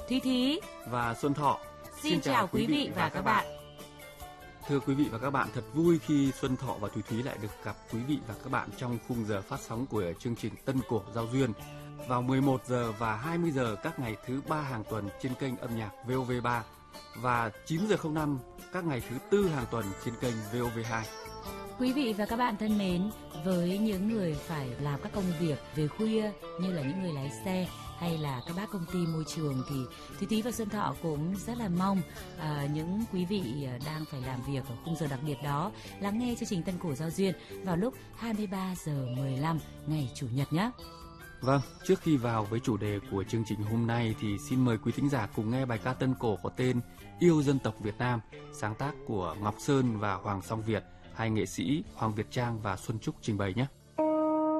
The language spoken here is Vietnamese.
Thúy Thí và Xuân Thọ. Xin chào quý vị và các bạn. Thưa quý vị và các bạn, thật vui khi Xuân Thọ và Thúy Thí lại được gặp quý vị và các bạn trong khung giờ phát sóng của chương trình Tân Cổ Giao duyên vào 11 giờ và 20 giờ các ngày thứ 3 hàng tuần trên kênh âm nhạc VOV3 và 9 giờ 05 các ngày thứ 4 hàng tuần trên kênh VOV2. Quý vị và các bạn thân mến, với những người phải làm các công việc về khuya như là những người lái xe hay là các bác công ty môi trường thì Thúy Thí và Xuân Thọ cũng rất là mong những quý vị đang phải làm việc ở khung giờ đặc biệt đó lắng nghe chương trình Tân Cổ Giao duyên vào lúc 23 giờ 15 ngày Chủ nhật nhé. Vâng, trước khi vào với chủ đề của chương trình hôm nay thì xin mời quý thính giả cùng nghe bài ca Tân Cổ có tên Yêu Dân Tộc Việt Nam, sáng tác của Ngọc Sơn và Hoàng Song Việt, hai nghệ sĩ Hoàng Việt Trang và Xuân Trúc trình bày nhé.